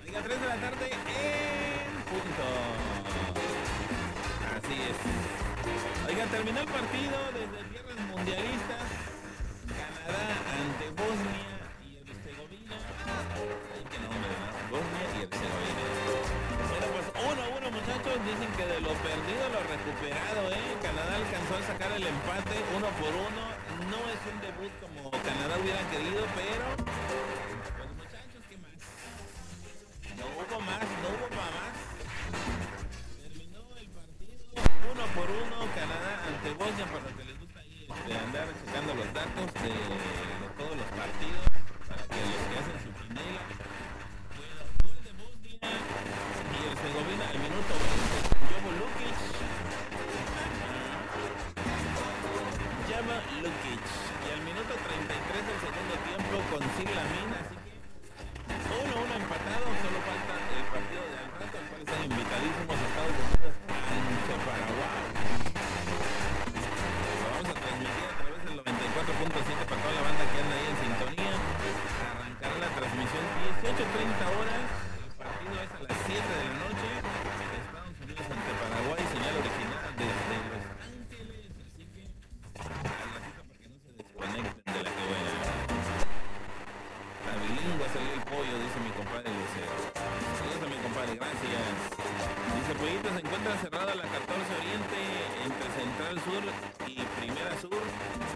Liga 3 de la tarde en punto. Así es. Oigan, terminó el partido desde tierras mundialistas. Canadá ante Bosnia y Herzegovina. Ay, qué nombre, ¿no? Bosnia y Herzegovina. Bueno, pues 1-1, muchachos. Dicen que de lo perdido lo recuperado, ¿eh? Canadá alcanzó a sacar el empate 1-1. No es un debut como Canadá hubiera querido, pero pues muchachos, ¿qué más? No hubo más, no hubo para más. Terminó el partido 1-1, Canadá ante Bosnia, para los que les gusta ahí andar checando los datos de todos los partidos, para que los que hacen su quinela. Bueno, gol de Bosnia y Herzegovina al minuto 20, Jovo Lukic. Llama Lukic. Y al minuto 33 del segundo tiempo con Sin Lamin, así que 1-1 empatado, solo falta el partido de al rato, al cual están invitadísimos Estados Unidos ante Paraguay. Lo vamos a transmitir a través del 94.7 para toda la banda que anda ahí en sintonía. Arrancará la transmisión 18:30 horas. El partido es a las 7 de la noche. Estados Unidos ante Paraguay, señal original desde Los Ángeles. Así que a la cita para que no se desconecten de la que buena. La bilingüe salió el pollo, dice mi compadre Lucero. Saludos a mi compadre, gracias. Dice Pollito, se encuentra cerrada la 14 Oriente entre Central Sur y Primera Sur.